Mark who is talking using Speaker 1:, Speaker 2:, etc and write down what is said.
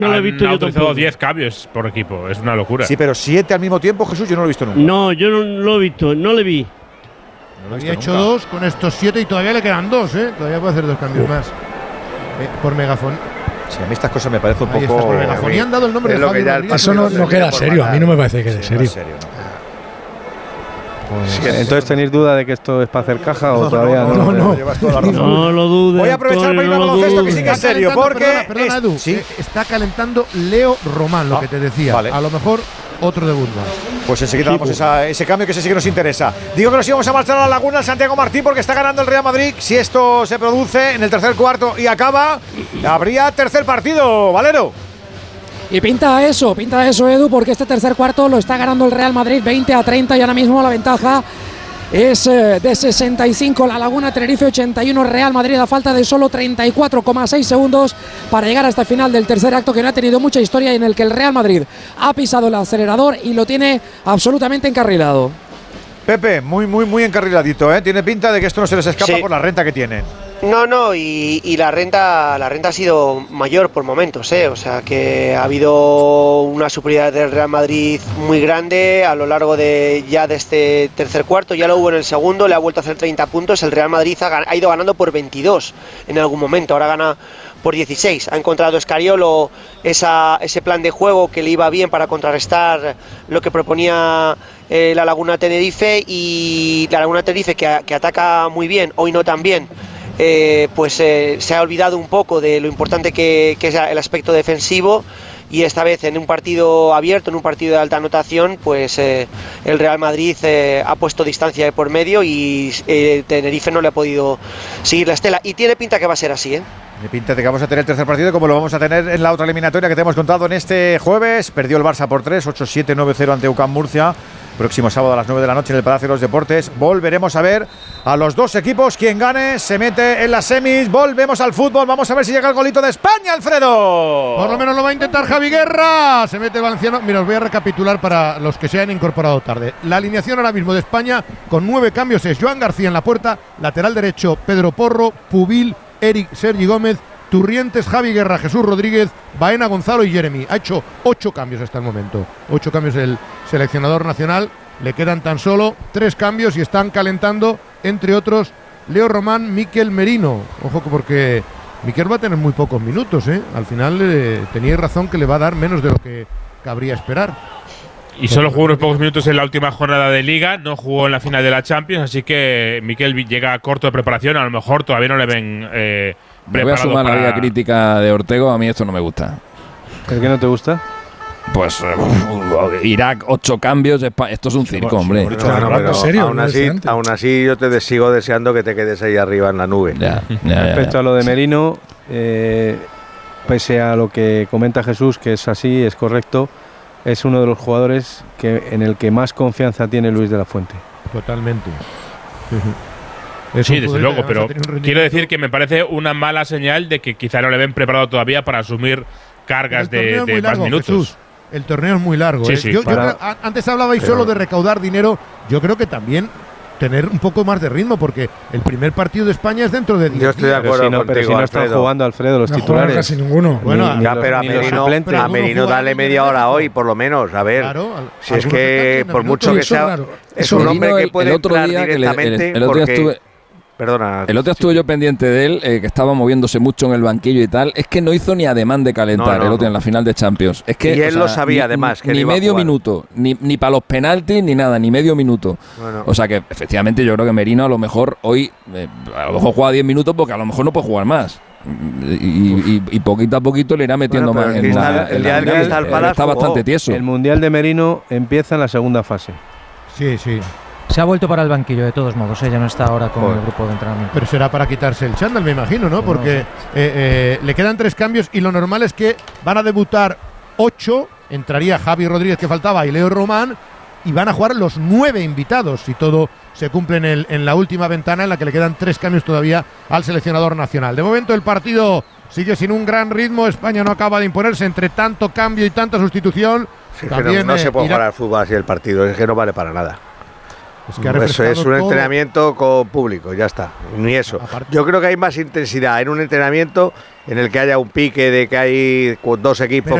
Speaker 1: lo he visto yo
Speaker 2: autorizado
Speaker 1: tampoco.
Speaker 2: 10 cambios por equipo, es una locura.
Speaker 3: Sí, pero 7 al mismo tiempo, Jesús, yo no lo he visto nunca.
Speaker 1: No, yo no lo he visto, no le vi.
Speaker 3: No lo he
Speaker 4: Había
Speaker 3: visto
Speaker 4: hecho
Speaker 3: nunca.
Speaker 4: 2 con estos 7 y todavía le quedan 2, ¿eh? Todavía puede hacer 2 cambios más. Por megafón.
Speaker 3: Sí, a mí estas cosas me parecen un
Speaker 4: Ahí está,
Speaker 3: poco.
Speaker 4: por megafonía han dado el nombre
Speaker 5: Es
Speaker 4: de
Speaker 5: lo
Speaker 4: Javi
Speaker 5: que ya el
Speaker 4: Rodríguez.
Speaker 6: Eso no queda serio, a mí no me parece que quede
Speaker 3: Sí, no
Speaker 6: serio.
Speaker 3: es serio, ¿no?
Speaker 7: Entonces, ¿tenéis duda de que esto es para hacer caja o todavía no?
Speaker 6: no.
Speaker 3: Llevas toda la razón.
Speaker 1: No lo dudes.
Speaker 3: Voy a aprovechar para ir al
Speaker 1: no lo
Speaker 3: baloncesto, que sí que
Speaker 1: dudes.
Speaker 3: es serio,
Speaker 4: calentando,
Speaker 3: porque.
Speaker 4: Perdona, Edu.
Speaker 3: Sí.
Speaker 4: Está calentando Leo Román, lo
Speaker 3: Ah,
Speaker 4: que te decía.
Speaker 3: vale.
Speaker 4: A lo mejor otro de Guzmán.
Speaker 3: Pues enseguida damos ese cambio que ese sí que nos interesa. Digo que nos íbamos a marchar a la Laguna al Santiago Martín porque está ganando el Real Madrid. Si esto se produce en el tercer cuarto y acaba, habría tercer partido, Valero.
Speaker 8: Y pinta eso, Edu, porque este tercer cuarto lo está ganando el Real Madrid 20-30 y ahora mismo la ventaja es de 65, La Laguna, Tenerife 81, Real Madrid a falta de solo 34,6 segundos para llegar hasta el final del tercer acto, que no ha tenido mucha historia y en el que el Real Madrid ha pisado el acelerador y lo tiene absolutamente encarrilado.
Speaker 3: Pepe, muy encarriladito, ¿eh? Tiene pinta de que esto no se les escapa
Speaker 9: Sí.
Speaker 3: por la renta que tienen.
Speaker 9: No, y la renta ha sido mayor por momentos, o sea que ha habido una superioridad del Real Madrid muy grande a lo largo de este tercer cuarto, ya lo hubo en el segundo, le ha vuelto a hacer 30 puntos, el Real Madrid ha ido ganando por 22 en algún momento, ahora gana por 16, ha encontrado Escariolo ese plan de juego que le iba bien para contrarrestar lo que proponía la Laguna Tenerife, y la Laguna Tenerife que ataca muy bien, hoy no tan bien. Se ha olvidado un poco de lo importante que es el aspecto defensivo, y esta vez en un partido abierto, en un partido de alta anotación, pues el Real Madrid ha puesto distancia de por medio y Tenerife no le ha podido seguir la estela, y tiene pinta que va a ser así,
Speaker 3: Tiene pinta de que vamos a tener el tercer partido como lo vamos a tener en la otra eliminatoria que te hemos contado en este jueves. Perdió el Barça por 3, 8-7, 9-0 ante UCAM Murcia. Próximo sábado a las 9 de la noche en el Palacio de los Deportes. Volveremos a ver a los dos equipos. Quien gane se mete en las semis. Volvemos al fútbol. Vamos a ver si llega el golito de España, Alfredo.
Speaker 4: Por lo menos lo va a intentar Javi Guerra. Se mete Valenciano. Mira, os voy a recapitular para los que se hayan incorporado tarde. La alineación ahora mismo de España con 9 cambios es Joan García en la puerta, lateral derecho Pedro Porro, Pubil, Eric, Sergi Gómez, Turrientes, Javi Guerra, Jesús Rodríguez, Baena, Gonzalo y Jeremy. Ha hecho 8 cambios hasta el momento. 8 cambios el seleccionador nacional. Le quedan tan solo 3 cambios y están calentando, entre otros, Leo Román, Miquel Merino. Ojo, porque Miquel va a tener muy pocos minutos, ¿eh? Al final teníais razón que le va a dar menos de lo que cabría esperar.
Speaker 2: Y solo jugó unos pocos minutos en la última jornada de Liga, no jugó en la final de la Champions, así que Miquel llega corto de preparación, a lo mejor todavía no le ven
Speaker 10: Me voy a sumar a la vida crítica de Ortego, a mí esto no me gusta.
Speaker 7: ¿El que no te gusta?
Speaker 10: Pues Irak, 8 cambios, esto es un circo, hombre.
Speaker 5: Aún así yo te sigo deseando que te quedes ahí arriba en la nube.
Speaker 7: Respecto a lo de Merino, pese a lo que comenta Jesús, que es así, es correcto, es uno de los jugadores en el que más confianza tiene Luis de la Fuente.
Speaker 4: Totalmente.
Speaker 2: Sí, desde luego, pero quiero decir que me parece una mala señal de que quizá no le ven preparado todavía para asumir cargas de más minutos.
Speaker 4: Jesús. El torneo es muy largo.
Speaker 2: Sí,
Speaker 4: ¿eh?
Speaker 2: sí,
Speaker 4: Yo antes hablabais solo de recaudar dinero. Yo creo que también tener un poco más de ritmo, porque el primer partido de España es dentro de 10 días.
Speaker 5: Yo estoy de acuerdo contigo,
Speaker 7: pero si no están jugando, Alfredo, los titulares.
Speaker 6: Casi ninguno.
Speaker 4: Bueno,
Speaker 5: ya, pero a Merino dale media hora hoy, por lo menos. A ver, si es que por mucho que sea, es un hombre que puede entrar directamente.
Speaker 10: El otro día estuve…
Speaker 5: Perdona.
Speaker 10: El otro día estuve yo pendiente de él, que estaba moviéndose mucho en el banquillo y tal. Es que no hizo ni ademán de calentar el otro día en la final de Champions. Es que,
Speaker 5: y él lo sabía, además. Que
Speaker 10: ni medio minuto, ni para los penaltis, ni nada, ni medio minuto.
Speaker 5: Bueno.
Speaker 10: O sea que, efectivamente, yo creo que Merino a lo mejor hoy, a lo mejor juega 10 minutos porque a lo mejor no puede jugar más. Y poquito a poquito le irá metiendo más.
Speaker 5: El día del Crystal Palace
Speaker 10: está bastante tieso.
Speaker 7: El Mundial de Merino empieza en la segunda fase.
Speaker 4: Sí.
Speaker 11: Se ha vuelto para el banquillo, de todos modos, ya no está ahora con el grupo de entrenamiento.
Speaker 4: Pero será para quitarse el chándal, me imagino, ¿no? Porque le quedan 3 cambios y lo normal es que van a debutar 8, entraría Javi Rodríguez que faltaba y Leo Román, y van a jugar los 9 invitados, si todo se cumple en la última ventana en la que le quedan 3 cambios todavía al seleccionador nacional. De momento el partido sigue sin un gran ritmo, España no acaba de imponerse entre tanto cambio y tanta sustitución.
Speaker 5: Sí, también no se puede jugar al fútbol así el partido, es que no vale para nada. Eso es un entrenamiento con público, ya está. Ni eso. Yo creo que hay más intensidad en un entrenamiento en el que haya un pique de que hay dos equipos